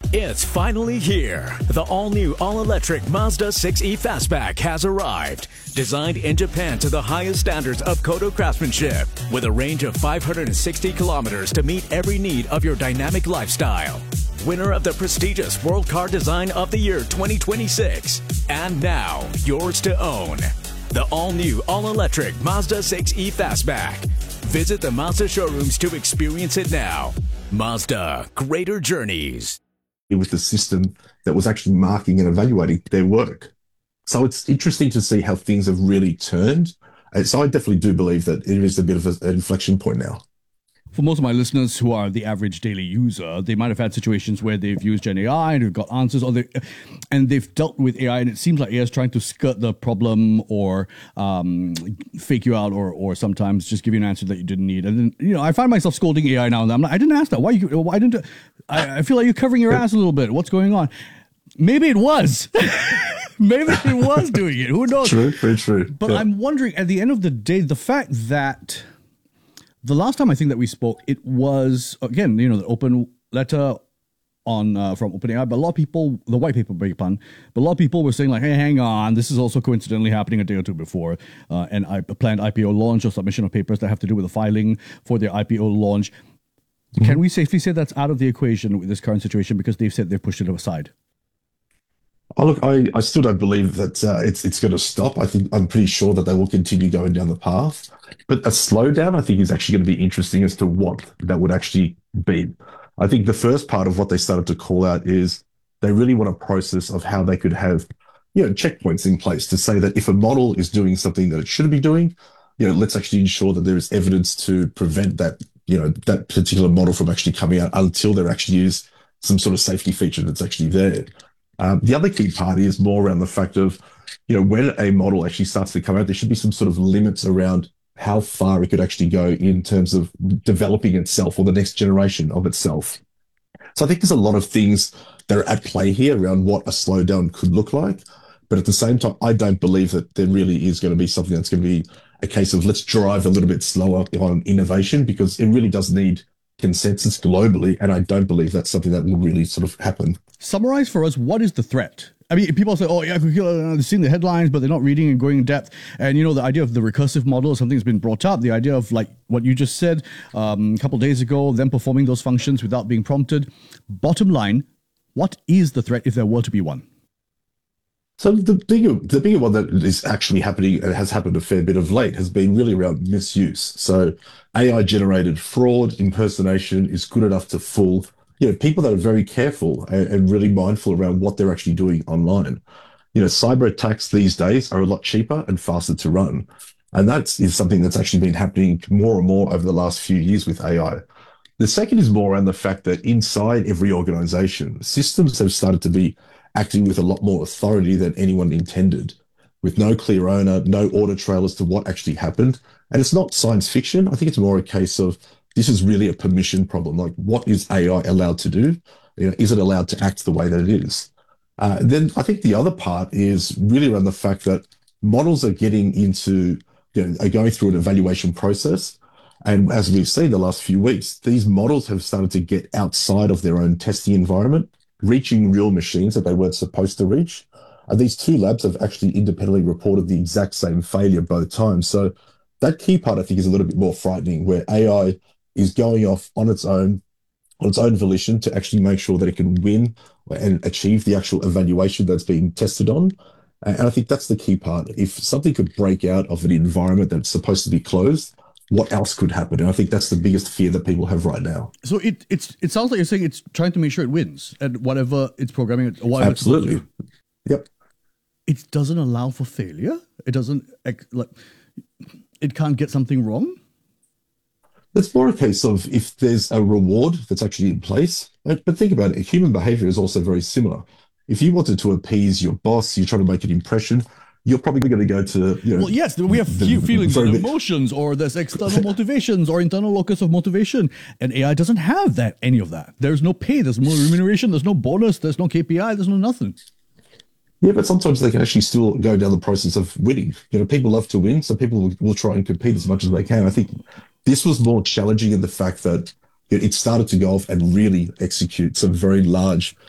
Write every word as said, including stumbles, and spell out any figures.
It's finally here. The all-new, all-electric Mazda six E Fastback has arrived. Designed in Japan to the highest standards of Kodo craftsmanship, with a range of five hundred sixty kilometers to meet every need of your dynamic lifestyle. Winner of the prestigious World Car Design of the Year twenty twenty-six. And now, yours to own. The all-new, all-electric Mazda six E Fastback. Visit the Mazda showrooms to experience it now. Mazda, greater journeys. With the system that was actually marking and evaluating their work. So it's interesting to see how things have really turned. And so I definitely do believe that it is a bit of a, an inflection point now. For most of my listeners who are the average daily user, they might have had situations where they've used Gen A I and they've got answers, or they, and they've dealt with A I, and it seems like A I is trying to skirt the problem or um, fake you out, or or sometimes just give you an answer that you didn't need. And then, you know, I find myself scolding A I now and then. I'm like, I didn't ask that. Why? You, why didn't? I, I feel like you're covering your ass a little bit. What's going on? Maybe it was. Maybe it was doing it. Who knows? True, very true. But yeah. I'm wondering, at the end of the day, the fact that the last time I think that we spoke, it was, again, you know, the open letter on uh, from OpenAI, but a lot of people, the white paper, beg your pardon, but a lot of people were saying like, hey, hang on, this is also coincidentally happening a day or two before uh, an I- a planned I P O launch or submission of papers that have to do with the filing for their I P O launch. Mm-hmm. Can we safely say that's out of the equation with this current situation because they've said they've pushed it aside? Oh, look, I, I still don't believe that uh, it's it's going to stop. I think I'm pretty sure that they will continue going down the path. But a slowdown, I think, is actually going to be interesting as to what that would actually be. I think the first part of what they started to call out is they really want a process of how they could have, you know, checkpoints in place to say that if a model is doing something that it shouldn't be doing, you know, let's actually ensure that there is evidence to prevent that, you know, that particular model from actually coming out until there actually is some sort of safety feature that's actually there. Um, the other key part is more around the fact of, you know, when a model actually starts to come out, there should be some sort of limits around how far it could actually go in terms of developing itself or the next generation of itself. So I think there's a lot of things that are at play here around what a slowdown could look like. But at the same time, I don't believe that there really is going to be something that's going to be a case of let's drive a little bit slower on innovation, because it really does need consensus globally, and I don't believe that's something that will really sort of happen. Summarize for us, what is the threat? I mean, people say, oh, yeah, they're seeing the headlines, but they're not reading and going in depth. And, you know, the idea of the recursive model is something that's been brought up. The idea of, like, what you just said um, a couple of days ago, them performing those functions without being prompted. Bottom line, what is the threat if there were to be one? So the bigger, the bigger one that is actually happening and has happened a fair bit of late has been really around misuse. So A I-generated fraud, impersonation is good enough to fool, you know, people that are very careful and, and really mindful around what they're actually doing online. You know, cyber attacks these days are a lot cheaper and faster to run. And that is something that's actually been happening more and more over the last few years with A I. The second is more around the fact that inside every organization, systems have started to be acting with a lot more authority than anyone intended, with no clear owner, no audit trail as to what actually happened. And it's not science fiction. I think it's more a case of this is really a permission problem. Like, what is A I allowed to do? You know, is it allowed to act the way that it is? Uh, then I think the other part is really around the fact that models are getting into, you know, are going through an evaluation process. And as we've seen the last few weeks, these models have started to get outside of their own testing environment, reaching real machines that they weren't supposed to reach. And these two labs have actually independently reported the exact same failure both times. So that key part, I think, is a little bit more frightening, where A I is going off on its own, on its own volition to actually make sure that it can win and achieve the actual evaluation that's being tested on. And I think that's the key part. If something could break out of an environment that's supposed to be closed, what else could happen? And I think that's the biggest fear that people have right now. So it it's it sounds like you're saying it's trying to make sure it wins at whatever it's programming. Whatever Absolutely. It's Yep. It doesn't allow for failure. It doesn't, like, it can't get something wrong. It's more a case of if there's a reward that's actually in place. But think about it, human behavior is also very similar. If you wanted to appease your boss, you're trying to make an impression, you're probably going to go to, you know... Well, yes, we have few feelings and emotions, or there's external motivations or internal locus of motivation. And A I doesn't have that, any of that. There's no pay, there's no remuneration, there's no bonus, there's no K P I, there's no nothing. Yeah, but sometimes they can actually still go down the process of winning. You know, people love to win, so people will, will try and compete as much as they can. I think this was more challenging in the fact that it started to go off and really execute some very large